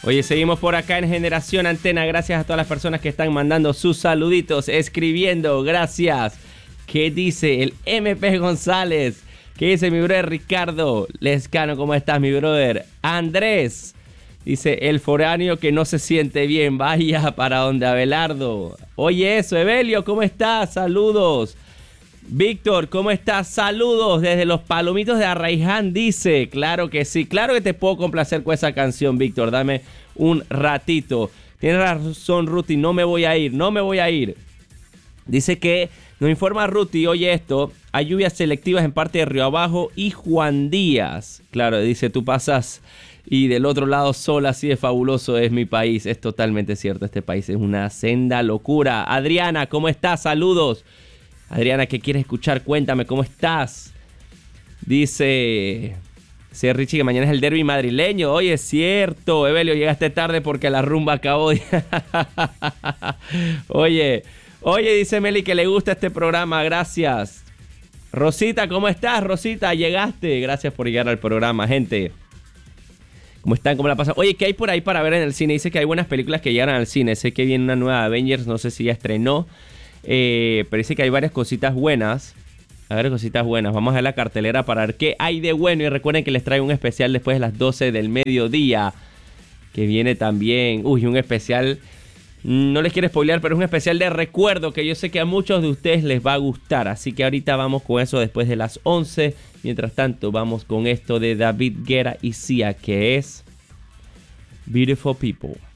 Oye, seguimos por acá en Generación Antena. Gracias a todas las personas que están mandando sus saluditos, escribiendo. Gracias. ¿Qué dice el MP González? ¿Qué dice mi brother Ricardo Lescano? ¿Cómo estás, mi brother? Andrés dice, el foráneo que no se siente bien, vaya para donde Abelardo. Oye eso, Evelio, ¿cómo estás? Saludos. Víctor, ¿cómo estás? Saludos desde los Palomitos de Arraiján, dice. Claro que sí, claro que te puedo complacer con esa canción, Víctor. Dame un ratito. Tienes razón, Ruti, no me voy a ir. Dice que, nos informa Ruti, oye esto, hay lluvias selectivas en parte de Río Abajo y Juan Díaz. Claro, dice, tú pasas y del otro lado sol, así de fabuloso es mi país. Es totalmente cierto, este país es una senda locura. Adriana, ¿cómo estás? Saludos. Adriana, ¿qué quieres escuchar? Cuéntame, ¿cómo estás? Dice Richie que mañana es el derbi madrileño. Oye, es cierto. Evelio, llegaste tarde porque la rumba acabó. Oye, dice Meli que le gusta este programa. Gracias. Rosita, ¿cómo estás? Rosita, llegaste. Gracias por llegar al programa, gente. ¿Cómo están? ¿Cómo la pasan? Oye, ¿qué hay por ahí para ver en el cine? Dice que hay buenas películas que llegan al cine. Sé que viene una nueva Avengers. No sé si ya estrenó. Pero dice que hay varias cositas buenas. Vamos a ver la cartelera para ver qué hay de bueno. Y recuerden que les traigo un especial después de las 12 del mediodía, que viene también. Un especial. No les quiero spoilear, pero es un especial de recuerdo que yo sé que a muchos de ustedes les va a gustar. Así que ahorita vamos con eso después de las 11. Mientras tanto, vamos con esto de David Guerra y Sia, que es Beautiful People.